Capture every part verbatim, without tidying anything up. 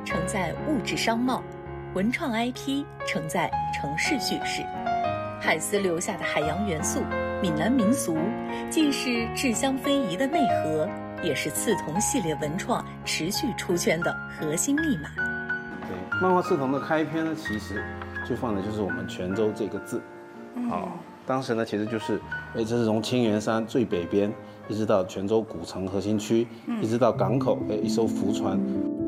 承载物质商贸，文创 I P 承载城市叙事。海丝留下的海洋元素、闽南民俗，既是质香非遗的内核，也是刺桐系列文创持续出圈的核心密码。 对，漫画刺桐的开篇呢，其实就放的就是我们泉州这个字。好、嗯，当时呢，其实就是，哎，这是从青源山最北边，一直到泉州古城核心区，嗯、一直到港口，哎，一艘浮船。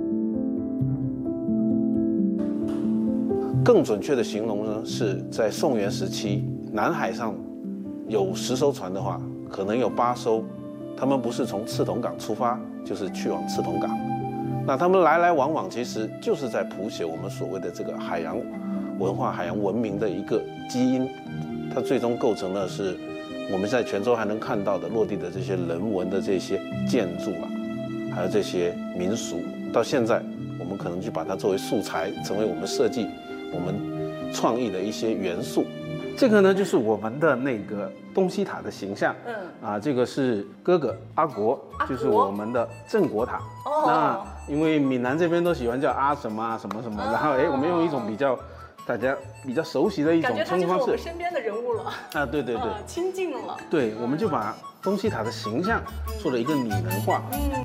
更准确的形容呢，是在宋元时期，南海上有十艘船的话，可能有八艘，他们不是从刺桐港出发，就是去往刺桐港。那他们来来往往，其实就是在谱写我们所谓的这个海洋文化、海洋文明的一个基因。它最终构成的是我们在泉州还能看到的落地的这些人文的这些建筑啊，还有这些民俗。到现在，我们可能就把它作为素材，成为我们设计、我们创意的一些元素。这个呢，就是我们的那个东西塔的形象。嗯，啊，这个是哥哥阿国，就是我们的镇国塔。哦，那因为闽南这边都喜欢叫阿什么啊什么什么，然后哎，我们用一种比较大家比较熟悉的一种称呼方式。感觉他就是我们身边的人物了。啊，对对对，呃、亲近了。对，我们就把东西塔的形象做了一个拟人化。嗯。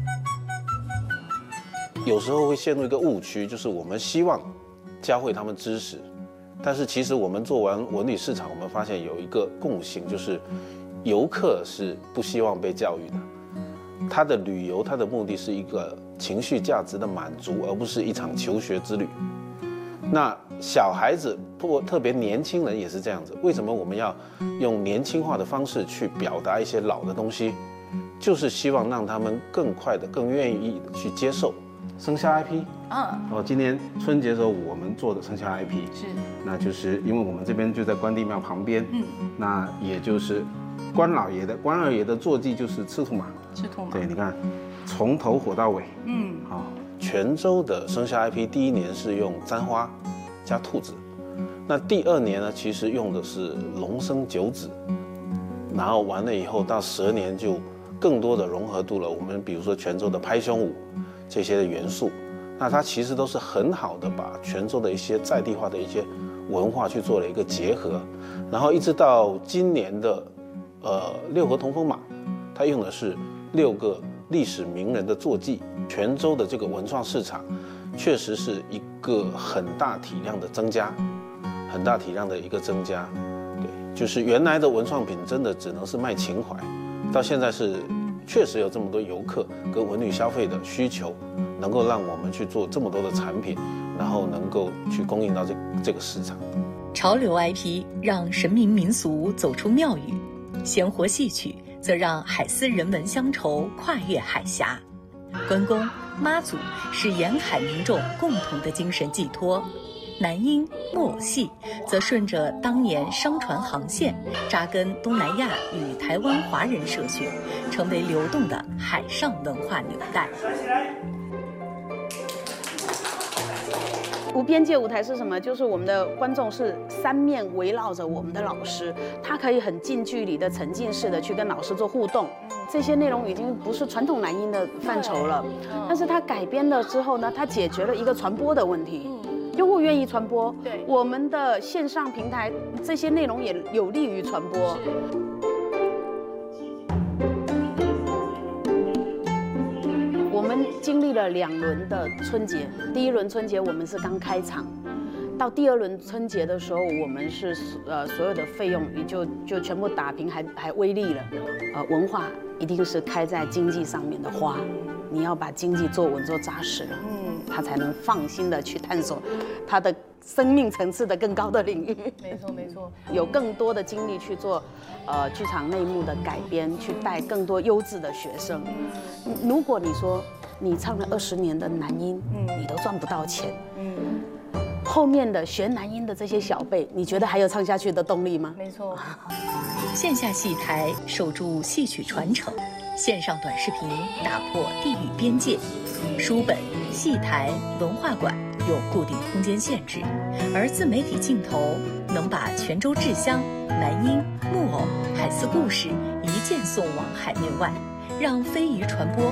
有时候会陷入一个误区，就是我们希望教会他们知识。但是其实我们做完文旅市场，我们发现有一个共性，就是游客是不希望被教育的。他的旅游，他的目的是一个情绪价值的满足，而不是一场求学之旅。那小孩子或特别年轻人也是这样子。为什么我们要用年轻化的方式去表达一些老的东西？就是希望让他们更快的、更愿意的去接受。生肖 I P， 嗯，哦，今年春节的时候我们做的生肖 I P 是，那就是因为我们这边就在关帝庙旁边，嗯，那也就是关老爷的关二爷的坐骑就是赤兔马，赤兔马，对，你看，从头火到尾，嗯，好、哦，泉州的生肖 I P 第一年是用簪花加兔子，那第二年呢，其实用的是龙生九子，然后完了以后到蛇年就更多的融合度了，我们比如说泉州的拍胸舞。这些的元素，那它其实都是很好的把泉州的一些在地化的一些文化去做了一个结合，然后一直到今年的，呃六合同风马，它用的是六个历史名人的坐骑。泉州的这个文创市场，确实是一个很大体量的增加，很大体量的一个增加。对，就是原来的文创品真的只能是卖情怀，到现在是。确实有这么多游客跟文旅消费的需求，能够让我们去做这么多的产品，然后能够去供应到这这个市场。 潮流 I P 让神明民俗走出庙宇，鲜活戏曲则让海丝人文乡愁跨越海峡。关公、妈祖是沿海民众共同的精神寄托。南音木偶戏则顺着当年商船航线扎根东南亚与台湾华人社区，成为流动的海上文化纽带。 无边界舞台是什么？就是我们的观众是三面围绕着我们的老师，他可以很近距离的沉浸式的去跟老师做互动。这些内容已经不是传统南音的范畴了，但是他改编了之后呢，他解决了一个传播的问题。用户愿意传播，对我们的线上平台，这些内容也有利于传播。我们经历了两轮的春节，第一轮春节我们是刚开场，到第二轮春节的时候，我们是呃所有的费用也就就全部打平，还还微利了。呃，文化一定是开在经济上面的花，你要把经济做稳做扎实了。他才能放心的去探索他的生命层次的更高的领域。没错没错，有更多的精力去做，呃，剧场内幕的改编，去带更多优质的学生。如果你说你唱了二十年的南音，嗯，你都赚不到钱，嗯，后面的学南音的这些小辈，你觉得还有唱下去的动力吗？没错。 线下戏台守住戏曲传承，线上短视频打破地域边界。书本、戏台、文化馆有固定空间限制，而自媒体镜头能把泉州制香、南音、木偶、海丝故事一键送往海内外，让非遗传播